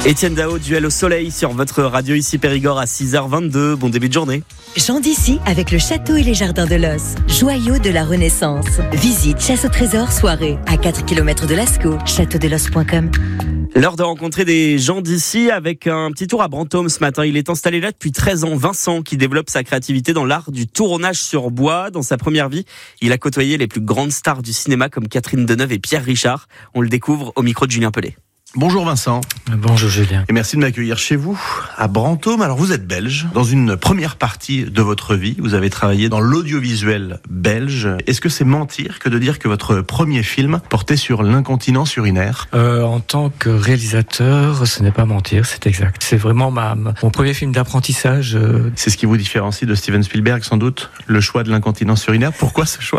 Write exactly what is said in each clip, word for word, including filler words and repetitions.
Étienne Dao, duel au soleil sur votre radio ici Périgord à six heures vingt-deux. Bon début de journée. Jean d'ici avec le château et les jardins de l'Os, joyau de la Renaissance. Visite chasse au trésor soirée à quatre kilomètres de Lascaux, château de los point com. L'heure de rencontrer des gens d'ici avec un petit tour à Brantôme ce matin. Il est installé là depuis treize ans. Vincent qui développe sa créativité dans l'art du tournage sur bois. Dans sa première vie, il a côtoyé les plus grandes stars du cinéma comme Catherine Deneuve et Pierre Richard. On le découvre au micro de Julien Pellet. Bonjour Vincent. Bonjour Julien. Et merci de m'accueillir chez vous, à Brantôme. Alors vous êtes belge. Dans une première partie de votre vie, vous avez travaillé dans l'audiovisuel belge. Est-ce que c'est mentir que de dire que votre premier film portait sur l'incontinence urinaire ? euh, En tant que réalisateur, ce n'est pas mentir, c'est exact. C'est vraiment ma, ma, mon premier film d'apprentissage. Euh... C'est ce qui vous différencie de Steven Spielberg sans doute, le choix de l'incontinence urinaire. Pourquoi ce choix ?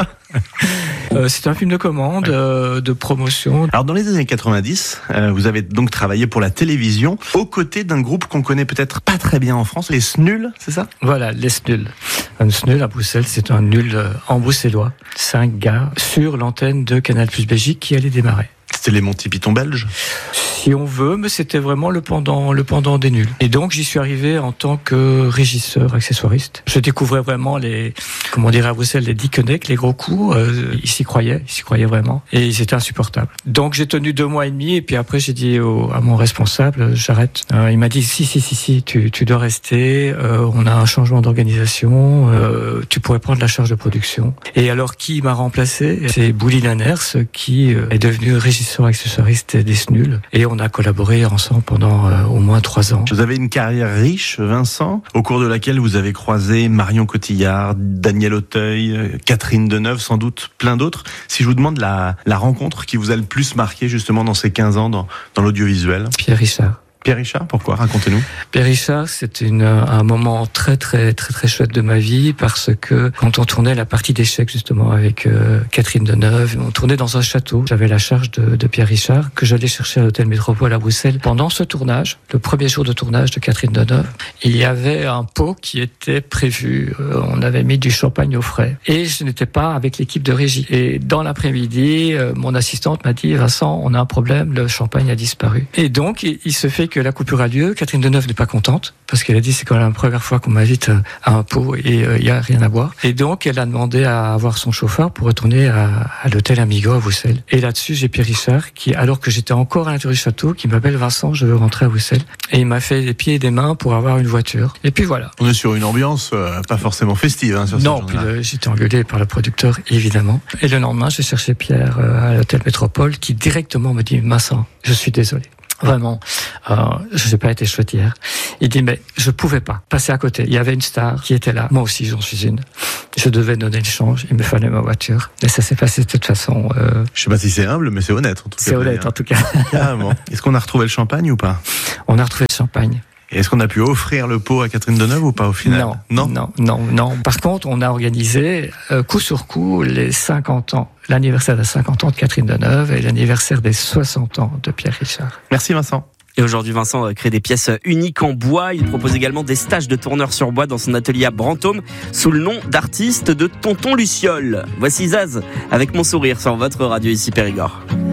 euh, C'est un film de commande, ouais. euh, de promotion. Alors dans les années quatre-vingt-dix, euh, vous avez donc travaillé pour la télévision, aux côtés d'un groupe qu'on connaît peut-être pas très bien en France, les Snuls, c'est ça ? Voilà, les Snuls. Un Snul à Bruxelles, c'est un nul en bruxellois. Cinq gars sur l'antenne de Canal plus Belgique qui allait démarrer. C'était les Monty Python belges ? Si on veut, mais c'était vraiment le pendant, le pendant des nuls. Et donc, j'y suis arrivé en tant que régisseur, accessoiriste. Je découvrais vraiment les, comment dire à Bruxelles, les Dickeneck, les gros coups. Euh, ils s'y croyaient, ils s'y croyaient vraiment. Et c'était insupportable. Donc, j'ai tenu deux mois et demi, et puis après, j'ai dit au, à mon responsable, j'arrête. Euh, il m'a dit, si, si, si, si, tu, tu dois rester, euh, on a un changement d'organisation, euh, tu pourrais prendre la charge de production. Et alors, qui m'a remplacé ? C'est Bouli Lanners, qui euh, est devenu régisseur accessoiriste des Snuls. Et on a collaboré ensemble pendant euh, au moins trois ans. Vous avez une carrière riche, Vincent, au cours de laquelle vous avez croisé Marion Cotillard, Daniel Auteuil, Catherine Deneuve, sans doute plein d'autres. Si je vous demande la, la rencontre qui vous a le plus marqué justement dans ces quinze ans dans, dans l'audiovisuel ? Pierre Richard. Pierre Richard, pourquoi ? Racontez-nous. Pierre Richard, c'était une, un moment très très très très chouette de ma vie parce que quand on tournait la partie d'échecs justement avec euh, Catherine Deneuve, on tournait dans un château. J'avais la charge de, de Pierre Richard que j'allais chercher à l'hôtel Métropole à Bruxelles. Pendant ce tournage, le premier jour de tournage de Catherine Deneuve, il y avait un pot qui était prévu. Euh, on avait mis du champagne au frais et je n'étais pas avec l'équipe de régie. Et dans l'après-midi, euh, mon assistante m'a dit Vincent, on a un problème, le champagne a disparu. Et donc il, il se fait que la coupure a lieu. Catherine Deneuve n'est pas contente parce qu'elle a dit c'est quand même la première fois qu'on m'invite à un pot et il euh, y a rien à boire. Et donc elle a demandé à avoir son chauffeur pour retourner à, à l'hôtel Amigo à Bruxelles. Et là-dessus j'ai Pierre Richard qui, alors que j'étais encore à l'intérieur du château, qui m'appelle Vincent, je veux rentrer à Bruxelles. Et il m'a fait des pieds et des mains pour avoir une voiture. Et puis voilà. On est sur une ambiance euh, pas forcément festive hein, sur ce Non, puis le, j'étais engueulé par le producteur évidemment. Et le lendemain j'ai cherché Pierre euh, à l'hôtel Métropole qui directement me dit Vincent, je suis désolé. Vraiment, euh, je n'ai pas été chouette hier. Il dit, mais je pouvais pas passer à côté. Il y avait une star qui était là. Moi aussi, j'en suis une. Je devais donner le change. Il me fallait ma voiture. Et ça s'est passé de toute façon. Euh... Je sais pas si c'est humble, mais c'est honnête en tout cas. C'est honnête en tout cas. Carrément. Est-ce qu'on a retrouvé le champagne ou pas ? On a retrouvé le champagne. Et est-ce qu'on a pu offrir le pot à Catherine Deneuve ou pas au final ? Non, non, non, non, non. Par contre, on a organisé euh, coup sur coup les cinquante ans, l'anniversaire des cinquante ans de Catherine Deneuve et l'anniversaire des soixante ans de Pierre Richard. Merci Vincent. Et aujourd'hui, Vincent crée des pièces uniques en bois. Il propose également des stages de tourneur sur bois dans son atelier à Brantôme sous le nom d'artiste de Tonton Luciole. Voici Zaz avec Mon Sourire sur votre radio ici Périgord.